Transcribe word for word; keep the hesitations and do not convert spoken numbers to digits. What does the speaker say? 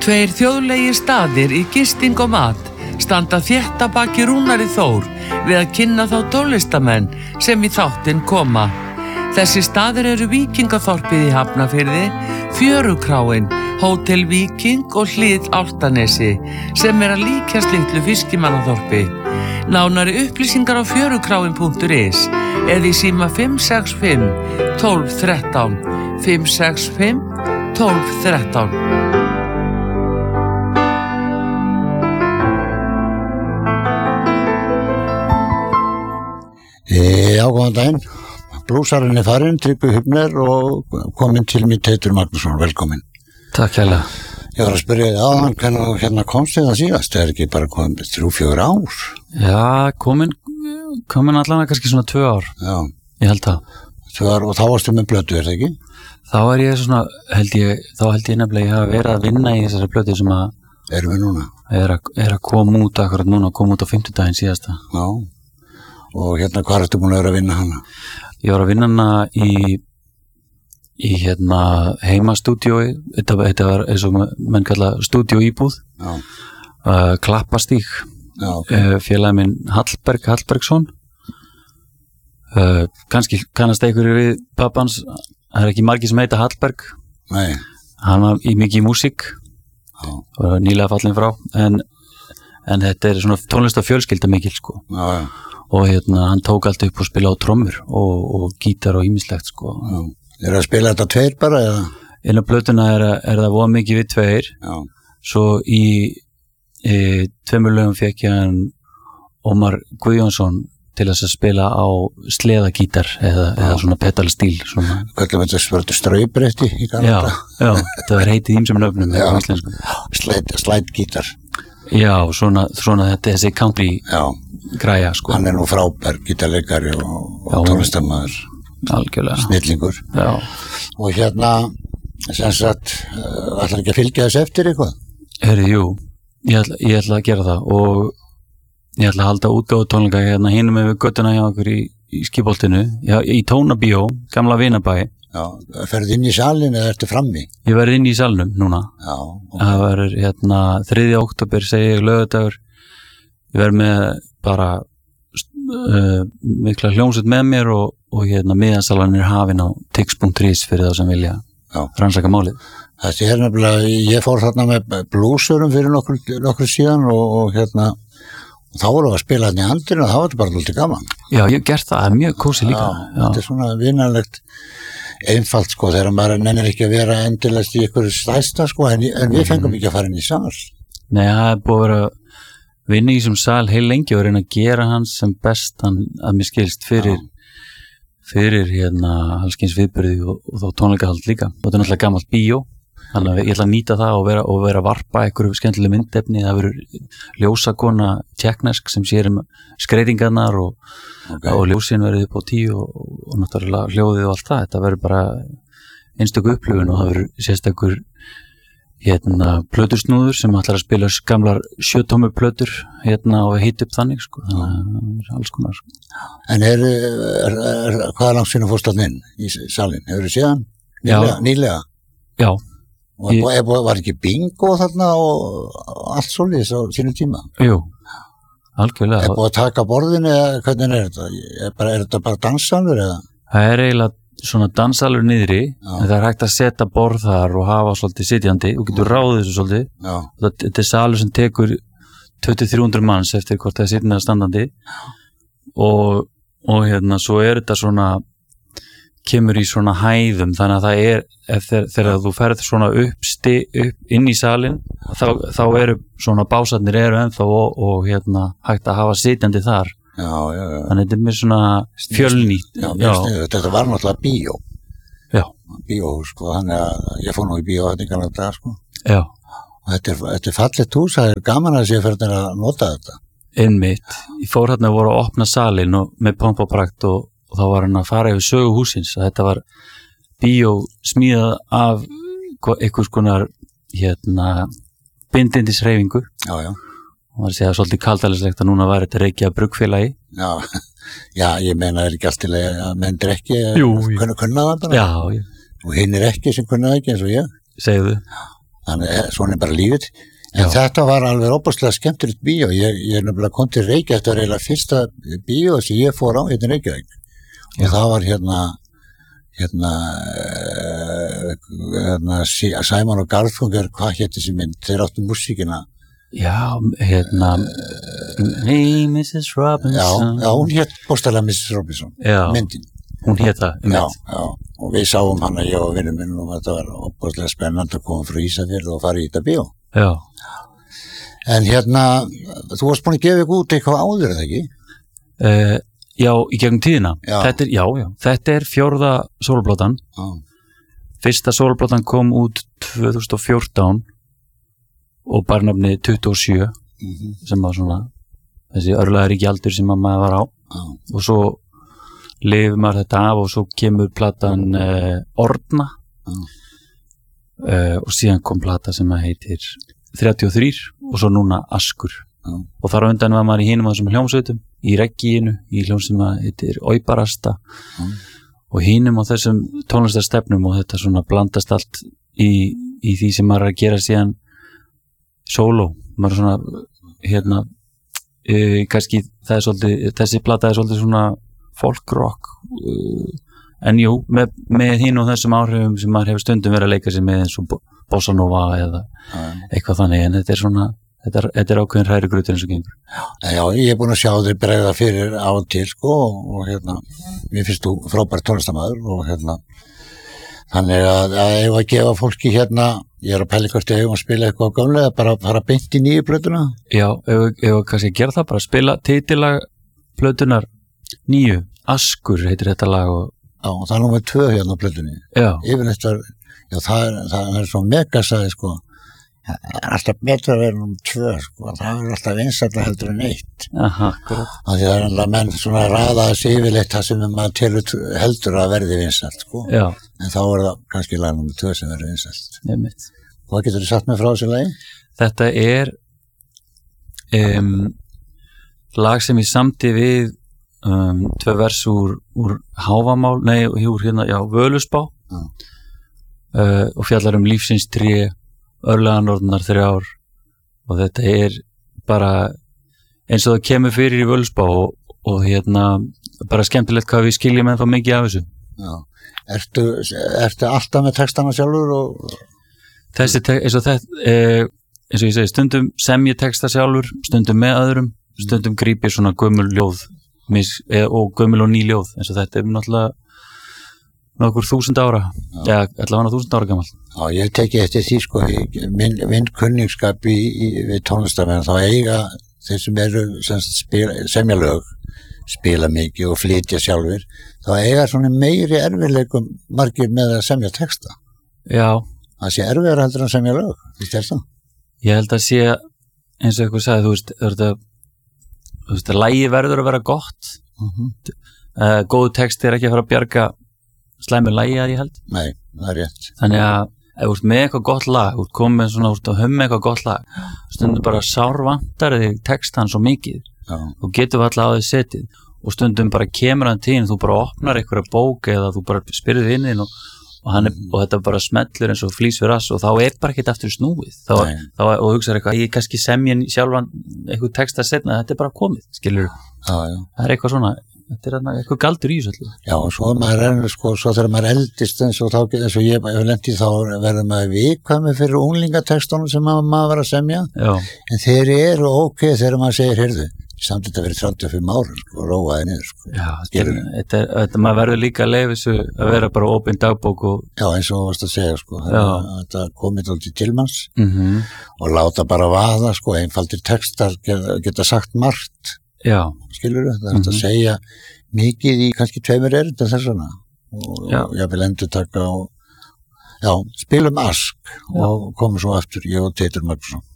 Tveir þjóðlegir staðir í gisting og mat standa þétt að baki Rúnari Þór við að kynna þá tólistamenn sem í þáttinn koma. Þessi staðir eru Víkingaþorpið í Hafnarfirði, Fjörukráin, Hótel Víking og Hlið Álftanesi sem er að líkjast litlu fiskimannaþorpi. Nánari upplýsingar á fjörukráin punktur is eða í síma fimm sex fimm tólf þrettán, fimm sex fimm tólf þrettán. Já, góðan daginn. Blúsarinn er farinn, Tryggvi Hubner og kominn til mig Teitur Magnússon, velkominn. Takk hérlega. Ég var að spyrja þig áðan, hvernig hérna komst þið það síðast? Það er ekki bara komið þrjú, fjögur ár? Já, komin, komin allan að kannski svona tvö ár. Já. Ég held það. Tvö ár og þá varstu með blötu, er það ekki? Þá er ég svona, held ég, þá held ég nefnilega ég hafa verið að vinna í þessari blötu sem að... Erum við núna? Er að, er að koma út akkurat núna, koma út á fimmtudaginn síðasta. Já. Og hérna, hvað ertu búin að vera að vinna hana? Ég var að vinna hana í, í hérna heimastúdíói, þetta, þetta var eins og menn kalla stúdíóíbúð, uh, Klappastíg, uh, félagi minn Hallberg Hallbergsson, uh, kannski kannast einhverju við pappans, það er ekki margir sem heita Hallberg, Nei. Hann var í mikið í músík, uh, nýlega fallin frá, en, en þetta er svona tónlist og fjölskylda mikil sko. Já, já. Og hérna, hann tók allt upp og spila á trommur og, og gítar og ýmislegt, sko. Já. Er að spila þetta tveir bara, eða? Inn á plötuna er, er það voða mikið við tveir. Já. Svo í e, tveimur lögum fekk ég hann Ómar Guðjónsson til þess að spila á sleðagítar eða, eða svona pedalstíl. Svona. Kallum þetta svörtu straubretti í Já, Kanada? já, það er heitið ýmsum nöfnum. Já, slædgítar. Já, svona, svona þetta þessi country Já. Græja, sko. Hann er nú frábær gítarleikari og, og tónlistarmaður. Algjörlega. Snillingur. Já. Og hérna, sem sagt, uh, ætlar ekki að fylgja þess eftir eitthvað? Herri, jú, ég ætla, ég ætla að gera það og ég ætla að halda útgáfu tónleika hérna hinum með göttuna hjá okkur í, í Skipholtinu, já, í Tónabíó, gamla vinabæ. Já, ferðu inn í salin eða ertu frammi? Ég verð inn í salnum núna. Já. Okay. Það verður hérna þriðja október, segi ég, laugardagur. Ég verð með bara uh, mikla hljómsveit með mér og, og hérna miðansalan er hafin á tix punktur is fyrir þá sem vilja Já. Rannsaka málið. Þetta er nefnilega, ég fór þarna með blúsurum fyrir nokkur, nokkur síðan og, og hérna og þá vorum við að spila hérna í handinu og það var þetta bara lítið gaman. Já, ég hef gert það, það er mjög kósí líka. Já, Já. Þetta er svona vinalegt einfalt sko, þegar maður nennir ekki að vera endilast í ykkur stæsta sko, en, en við fengum ekki að fara inn í sal. Nei, það er búið að vera vinni í þessum sal heil lengi og reyna að gera hans sem bestan að mér skilst fyrir Já. Fyrir hérna allskyns viðburði og, og þá tónleikahald líka. Og þetta er náttúrulega gamalt bíó, þannig að ég ætla að nýta það og vera, og vera að varpa einhverju skemmtileg myndefni. Það verður ljósakona tjekknesk sem sér um skreytingarnar og, okay. og ljósin verður upp á tíu og, og náttúrulega hljóðið og allt það. Þetta verður bara einstöku upplifun og það verður sérstakur hérna plötusnúður sem ætlar að spila gamlar sjötómu plötur hérna og hitt upp þannig sko, þannig að alls konar sko. En er, er, er hvað er langt sinni fórst inn í salin? Hefur þið séðan? Nýlega? Nýlega? Já. Og ég, er, var ekki bingo þarna og allt svolítið á sínu tíma? Jú, algjörlega. Er búið að taka borðin eða hvernig er þetta? Er, bara, er þetta bara dansalur eða? Það er eiginlega svona dansalur niðri, Já. En það er hægt að setja borð þar og hafa svolítið sitjandi og getur ráðið þessu svolítið. Það, þetta er salur sem tekur tvö til þrjú hundruð manns eftir hvort það er sitjandi eða standandi og, og hérna svo er þetta svona kemur í svona hæðum þannig að það er þegar, þegar þú ferð svona upp, sti, upp inn í salin þá, þá eru svona básarnir eru ennþá og, og hérna hægt að hafa sitjandi þar. Já, já, já. Þannig þetta er mér svona fjölnýtt. Já, mér sniður, þetta var náttúrulega bíó. Já. Bíóhús, sko, þannig að ég fór nú í bíó þetta í gamla dag, sko. Já. Og þetta er, þetta er fallegt hús, það er gaman að sé fyrir að nota þetta. Einmitt. Ég fór hérna að voru að opna salin og, með pomp og prakt og, og þá var hann að fara yfir sögu húsins. Þetta var bíó smíðað af einhvers konar hérna bindindishreyfingu. Já, já. Og það sé að svolítið kaldælislegt að núna var þetta Reykjavík bruggfélagi. Já, já, ég meina er ekki allt til að menn drekki Jú, kunna, kunna það bara. Já, já. Og hinn er ekki sem kunna það ekki eins og ég. Segðu. þannig að svona er bara lífið en Já. þetta var alveg óbúslega skemmtilegt bíó ég, ég nefnilega kom til Reykjavík þetta var eiginlega fyrsta bíó sem ég fór á hérna í Reykjavík og Já. það var hérna hérna, uh, hérna Simon og Garfunkel hvað hétt þessi mynd, þeir áttu músíkina Já, hérna Hey missus já, Robinson já, hún hétt bóstalega missus Robinson Já. myndin Hún hét það um já, já, og við sáum hana ég og vinnum minn og þetta var óbúslega spennandi að koma frá Ísafjörð og fara í þetta bíó Já, en hérna, þú varst búin að gefa ykkur út eitthvað áður eða ekki? uh, já í gegnum tíðina Já. Þetta er, já, já, þetta er fjórða sólplatan Já, Fyrsta sólplatan kom út tvö þúsund og fjórtán og barnafni tuttugu og sjö mhm, sem var svona þessi örlaðaríki aldur sem að maður var á já, og svo lifir maður þetta af og svo kemur platan uh, Orna já, uh, og síðan kom plata sem að heitir þrjátíu og þrjú og svo núna Askur já, og þar á undan var maður í hinum að þessum hljómsveitum í Reggíinu, í hljóm sem að heitir Óibarasta já, og hinum á þessum tónlistarstefnum og þetta svona blandast allt í, í því sem maður er að gera síðan sóló, maður er svona hérna e, kannski það er svolítið, þessi plata er svolítið svona folk rock e, en jú, með, með hinn og þessum áhrifum sem maður hefur stundum verið að leika sig með eins og bossa nova eða já. eitthvað þannig, en þetta er svona þetta er, þetta er ákveðin hræri grutur eins og gengur En já, ég er búin að sjá þér bregða fyrir á og til sko og, og hérna, mér finnst þú frábær tónlistarmaður og hérna þannig að, að ég var að gefa fólki hérna, ég er að pæla hvort ég hefum að spila eitthvað á gamlega, bara að fara beint í nýju plötuna. Já, ef við kannski gera það bara spila titilag plötunar nýju, Askur heitir þetta lag og Já, og það er númer tvö hérna á plötunni. já, Yfirleitt var, já, það er, það er svo megasæði sko, það er alltaf betra að vera númer tvö sko, það er alltaf vinsælla heldur en eitt. aha, akkurat Af því það er alltaf menn svona ræða þessi yfirleitt það sem maður telur heldur að verði vinsælt sko, Já, en þá er það kannski lag númer tvö sem verði vinsælt. nefnitt Hvað getur þið satt með frá þessu lagi? Þetta er um, lag sem ég samti við um, tvö vers úr, úr Háfamál, nei, úr hérna, já, Völusbá Já. uh, og fjallar um lífsins tré, örlaganorðnar þrjár og þetta er bara eins og það kemur fyrir í Völusbá og, og hérna bara skemmtilegt hvað við skiljum ennþá mikið af þessu. Já. Ertu, ertu alltaf með textana sjálfur og Þessi, te- eins og þetta, eh, eins og ég segi, stundum sem ég texta sjálfur, stundum með öðrum, stundum gríp ég svona gömul ljóð mis, eh, og gömul og ný ljóð, eins og þetta er náttúrulega nokkur þúsund ára, eða allavega þúsund ára gamall. Já, ég teki eftir því sko, í minn, minn kunningskap í, í, við tónlistarmenn, þá eiga þeir sem eru sem spila, semja lög, spila mikið og flytja sjálfur, þá eiga svona meiri erfiðleikum margir með að semja texta. Já, Það sé erfiðar heldur en semja lög, þú veist það? ég held að sé, eins og eitthvað sagði, þú veist, þú veist að, þú veist að lægi verður að vera gott, Uh -huh. uh, góðu texti er ekki að fara að bjarga slæmi lægi að ég held. Nei, það er rétt. Þannig að ef þú ert með eitthvað gott lag, þú ert komið með svona, þú ert að humma eitthvað gott lag, stundum bara sárvantar þig textan svo mikið, Já, þú getur alltaf á því setið og stundum bara kemur hann til, þú bara opnar einhverja bók eða þú bara spyrðir inn og, og, hann er, og þetta bara smellur eins og flýs fyrir rass og þá er bara ekkert aftur snúið þá, Nei. þá, og hugsaður eitthvað, ég kannski semja sjálfan eitthvað texta setna, þetta er bara komið, skilur, já, já. það er eitthvað svona, þetta er þarna eitthvað galdur í þessu öllu. Já, og svo maður er, sko, svo þegar maður eldist eins og þá, eins og ég hef lent í þá verður maður viðkvæmur fyrir unglingatextunum sem maður, maður var að semja, Já, en þeir eru ok þegar maður segir, heyrðu, samt þetta verið þrjátíu og fimm ára, sko, róaði niður, sko. já, þetta er, Skilurðu? þetta er, þetta, maður verður líka að leifa þessu að vera bara opin dagbók og, Já, eins og þú varst að segja, sko, Já. þetta komið alltaf til manns mhm, og láta bara vaða, sko, einfaldir textar geta, geta sagt margt, já, skilur það er Mhm. að segja mikið í kannski tveimur erinda þessana og Já. ég vil endur taka og já, spilum Ask og komum svo aftur, ég og Teitur Magnússon.